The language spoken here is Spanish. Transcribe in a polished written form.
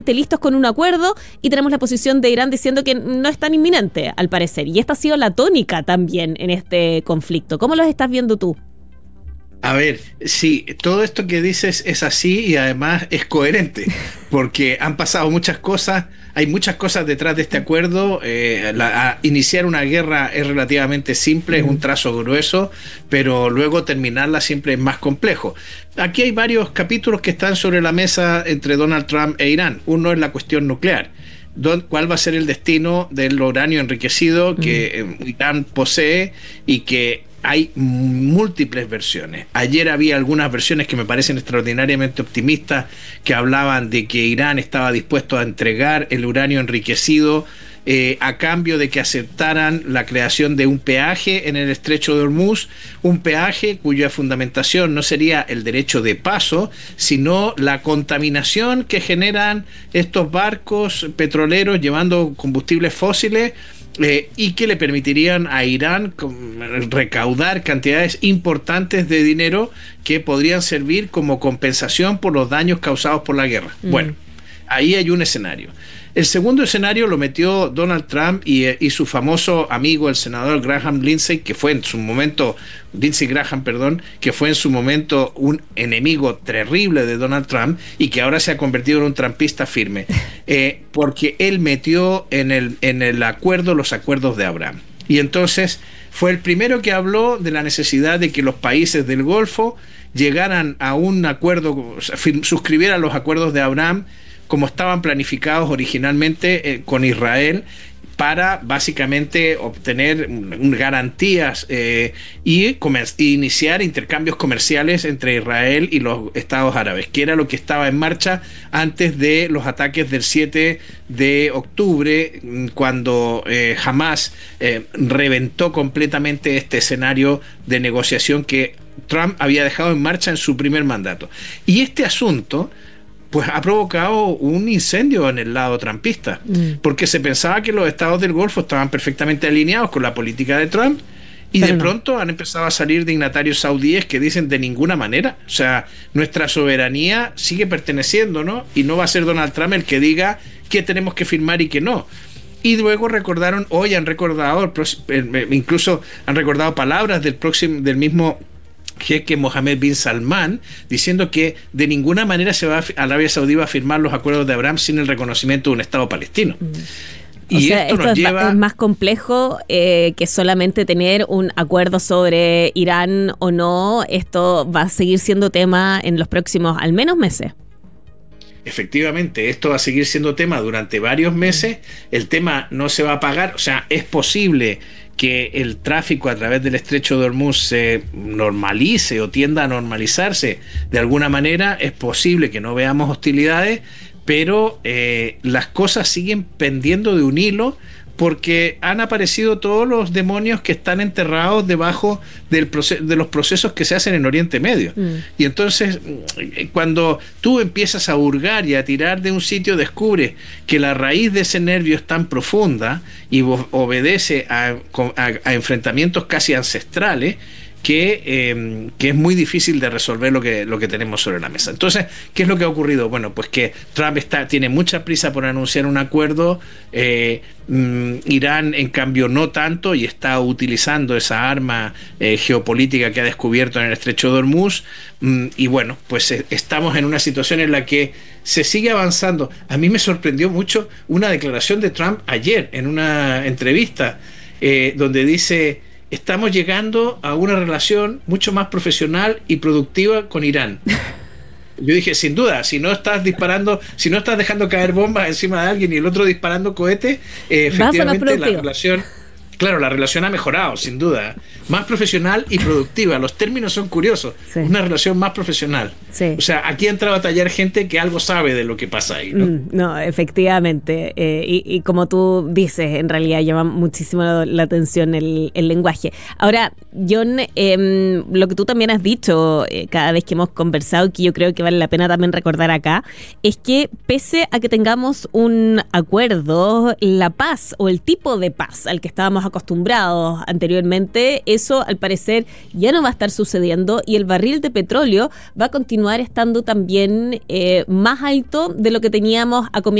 listos con un acuerdo, y tenemos la posición de Irán diciendo que no es tan inminente, al parecer. Y esta ha sido la tónica también en este conflicto. ¿Cómo los estás viendo tú? A ver, sí, todo esto que dices es así y además es coherente, porque han pasado muchas cosas, hay muchas cosas detrás de este acuerdo. Iniciar una guerra es relativamente simple, es un trazo grueso, pero luego terminarla siempre es más complejo. Aquí hay varios capítulos que están sobre la mesa entre Donald Trump e Irán. Uno es la cuestión nuclear. ¿Cuál va a ser el destino del uranio enriquecido que Irán posee y que hay múltiples versiones? Ayer había algunas versiones que me parecen extraordinariamente optimistas, que hablaban de que Irán estaba dispuesto a entregar el uranio enriquecido a cambio de que aceptaran la creación de un peaje en el estrecho de Hormuz, un peaje cuya fundamentación no sería el derecho de paso, sino la contaminación que generan estos barcos petroleros llevando combustibles fósiles, y que le permitirían a Irán recaudar cantidades importantes de dinero que podrían servir como compensación por los daños causados por la guerra. Bueno, ahí hay un escenario. El segundo escenario lo metió Donald Trump y su famoso amigo, el senador Lindsey Graham, que fue en su momento un enemigo terrible de Donald Trump y que ahora se ha convertido en un trumpista firme, porque él metió en el acuerdo los acuerdos de Abraham. Y entonces fue el primero que habló de la necesidad de que los países del Golfo llegaran a un acuerdo, suscribieran los acuerdos de Abraham como estaban planificados originalmente con Israel, para básicamente obtener garantías y iniciar intercambios comerciales entre Israel y los estados árabes, que era lo que estaba en marcha antes de los ataques del 7 de octubre, cuando Hamas reventó completamente este escenario de negociación que Trump había dejado en marcha en su primer mandato. Y este asunto pues ha provocado un incendio en el lado trumpista, porque se pensaba que los estados del Golfo estaban perfectamente alineados con la política de Trump, y de pronto han empezado a salir dignatarios saudíes que dicen de ninguna manera, o sea, nuestra soberanía sigue perteneciendo, ¿no? Y no va a ser Donald Trump el que diga qué tenemos que firmar y qué no. Y luego incluso han recordado palabras del mismo jeque Mohammed bin Salman, diciendo que de ninguna manera Arabia Saudí va a firmar los acuerdos de Abraham sin el reconocimiento de un Estado palestino. Y esto es más complejo que solamente tener un acuerdo sobre Irán o no. Esto va a seguir siendo tema en los próximos, al menos, meses. Efectivamente, esto va a seguir siendo tema durante varios meses. El tema no se va a apagar. O sea, es posible que el tráfico a través del estrecho de Hormuz se normalice o tienda a normalizarse de alguna manera. Es posible que no veamos hostilidades, pero las cosas siguen pendiendo de un hilo, porque han aparecido todos los demonios que están enterrados debajo de los procesos que se hacen en Oriente Medio. Y entonces, cuando tú empiezas a hurgar y a tirar de un sitio, descubres que la raíz de ese nervio es tan profunda y obedece a enfrentamientos casi ancestrales, que es muy difícil de resolver lo que tenemos sobre la mesa. Entonces, ¿qué es lo que ha ocurrido? Bueno, pues que Trump tiene mucha prisa por anunciar un acuerdo. Irán, en cambio, no tanto, y está utilizando esa arma geopolítica que ha descubierto en el estrecho de Hormuz. Y bueno, pues estamos en una situación en la que se sigue avanzando. A mí me sorprendió mucho una declaración de Trump ayer en una entrevista, donde dice: estamos llegando a una relación mucho más profesional y productiva con Irán. Yo dije, sin duda, si no estás dejando caer bombas encima de alguien y el otro disparando cohetes, efectivamente la relación ha mejorado, sin duda. Más profesional y productiva. Los términos son curiosos. Sí. Una relación más profesional. Sí. O sea, aquí entra a batallar gente que algo sabe de lo que pasa ahí, ¿no? No, efectivamente. Y como tú dices, en realidad llama muchísimo la atención el lenguaje. Ahora, John, lo que tú también has dicho cada vez que hemos conversado, que yo creo que vale la pena también recordar acá, es que pese a que tengamos un acuerdo, la paz o el tipo de paz al que estábamos acostumbrados anteriormente. Eso, al parecer, ya no va a estar sucediendo y el barril de petróleo va a continuar estando también más alto de lo que teníamos a comienzos